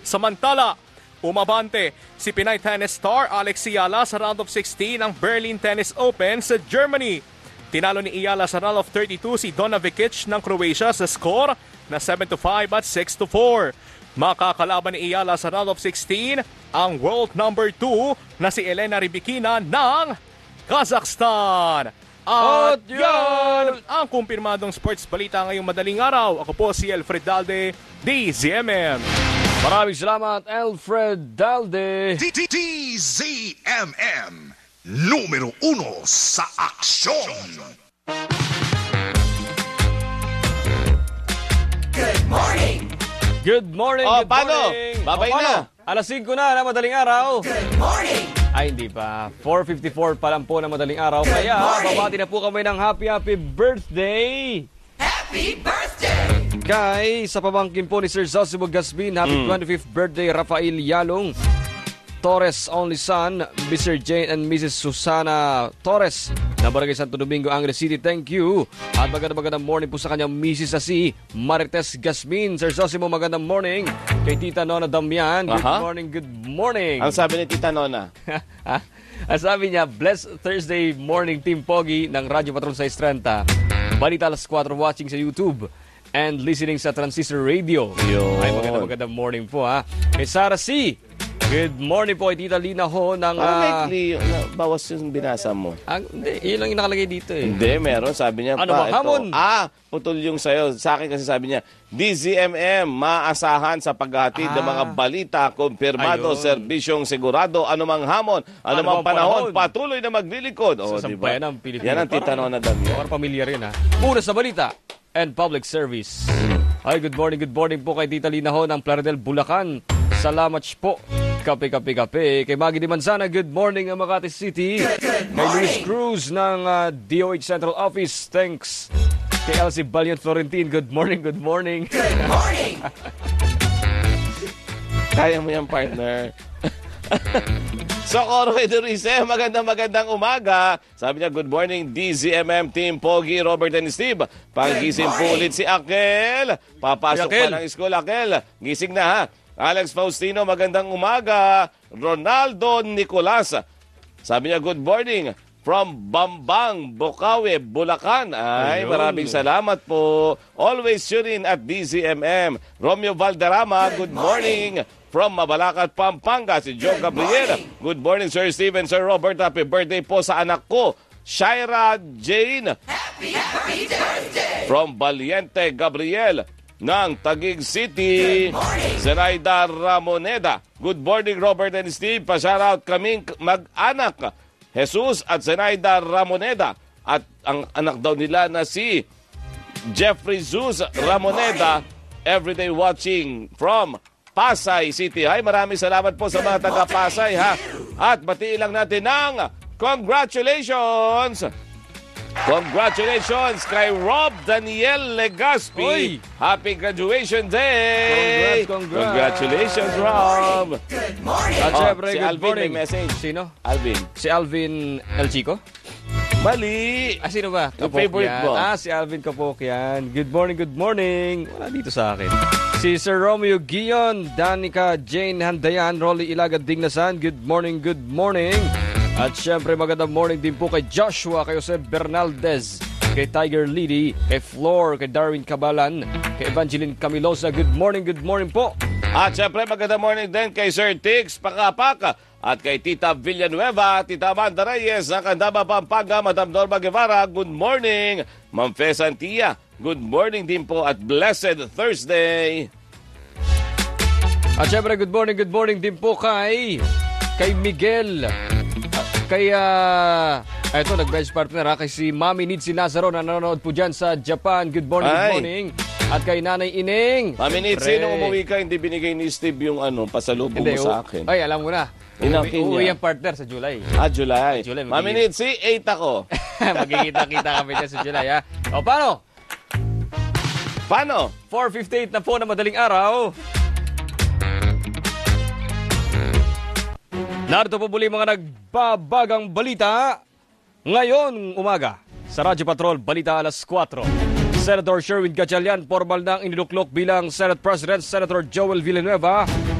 Samantala, umabante si Pinay tennis star Alex Ayala sa round of 16 ng Berlin Tennis Open sa Germany. Tinalo ni Ayala sa round of 32 si Donna Vekic ng Croatia sa score na 7-5 at 6-4. Makakalaban ni Ayala sa round of 16 ang world number 2 na si Elena Rybakina ng Kazakhstan. At yan ang kumpirmadong sports balita ngayong madaling araw. Ako po si Alfred Dalde, DZMM. Maraming salamat, Alfred Dalde. DZMM, numero 1 sa aksyon. Good morning! Good morning, good paano? morning. Babay paano? na. Alas 5 na madaling araw. Good morning! Ay, hindi pa. 4:54 pa lang po na madaling araw. Kaya, babati na po kami ng happy birthday! Happy birthday! Kay, sa pamangkin po ni Sir Zosimo Gasbin, happy 25th birthday, Rafael Yalong Torres, only son, Mr. Jane and Mrs. Susana Torres, na Barangay Santo Domingo, Angeles City. Thank you. At magandang morning po sa kanyang Mrs. na si Marites Gasmin. Sir Zosimo, magandang morning. Kay Tita Nona Damian, good morning. Ang sabi ni Tita Nona? Ang sabi niya, blessed Thursday morning, Team Pogi ng Radyo Patrol 630. Balita alas 4, watching sa YouTube and listening sa Transistor Radio. Yun. Ay, magandang morning po ha. Kay Sarah C. Good morning po kay Tita Lina ho ng... Likely, bawas yung binasa mo. Hindi, yun lang yung nakalagay dito eh. Hindi, meron. Sabi niya Ano pa. ba, hamon? Putol yung sayo. Sa akin kasi sabi niya, DZMM, maasahan sa paghahatid ng mga balita, kumpirmado, Ayun. serbisyong sigurado, anumang hamon, anumang panahon, patuloy na maglilikod. Sa sambayan ng Pilipinas. Yan ang Tita Nona Damian. Parang pamilyar yun ha. Una sa balita and public service. Ay, good morning po kay Tita Lina ho ng Plaridel, Bulacan. Salamat po. Kape. Kay Maggie Di Manzana, good morning ang Makati City. Kay Luis Cruz ng DOH Central Office, thanks. Kay Elsie Valiant Florentin, good morning. Good morning! Kaya mo yan, partner. Socorro Edurice, magandang umaga. Sabi niya, good morning DZMM Team Pogi, Robert and Steve. Pagising po ulit si Akel. Papasok pa ng school, Akel. Gising na ha. Alex Faustino, magandang umaga. Ronaldo Nicolas. Sabi niya, good morning from Bambang, Bukawi, Bulacan. Ay, maraming salamat po. Always tune in at DZMM. Romeo Valderrama, good morning. From Mabalacat, Pampanga, si Joe Gabriel. Good morning, Sir Steve and Sir Robert. Happy birthday po sa anak ko, Shaira Jane. Happy birthday! From Valiente Gabriel ng Taguig City, Zenaida Ramoneda. Good morning, Robert and Steve. Pa-shoutout kaming mag-anak, Jesus at Zenaida Ramoneda. At ang anak daw nila na si Jeffrey Zuz Ramoneda, everyday watching from Pasay City. Ay, maraming salamat po sa mga taga-Pasay ha. At batiin lang natin ng congratulations! Congratulations kay Rob Daniel Legaspi. Oy! Happy graduation day! Congrats. Congratulations, Rob! Good morning! At syempre, si good Alvin morning. may message. Sino? Alvin. Si Alvin El Chico? Mali! Sino ba? Yung Kapok favorite yan. mo. Si Alvin Kapok yan. Good morning. Wala dito sa akin. Si Sir Romeo Guion, Danica Jane Handayan, Rolly Ilaga Dignasan. Good morning. At syempre magandang morning din po kay Joshua, kay Jose Bernaldez, kay Tiger Liddy, kay Flor, kay Darwin Cabalan, kay Evangeline Camilosa. Good morning po. At syempre magandang morning din kay Sir Tix Pakapaka at kay Tita Villanueva, Tita Amanda Reyes ng Candaba, Pampanga, Madam Norma Guevara. Good morning. Ma'am Fe Santia, good morning din po at blessed Thursday. At syempre good morning din po kay Miguel. Kaya, eto, nag-bench partner ha, kay si Mami Nitsi Lazaro na nanonood po dyan sa Japan. Good morning. At kay Nanay Ining. Mami Nitsi, nung umuwi ka, hindi binigay ni Steve yung pasalubong mo sa akin. Ay, alam mo na. Uuwi ang partner sa July. July. Mami Nitsi, 8 ako. Magkikita-kita kami dyan sa July ha. O, paano? 4:58 na po na madaling araw. Narito po muli mga nagbabagang balita ngayon umaga sa Radyo Patrol, balita alas 4. Senator Sherwin Gatchalian, formal nang iniluklok bilang Senate President. Senator Joel Villanueva,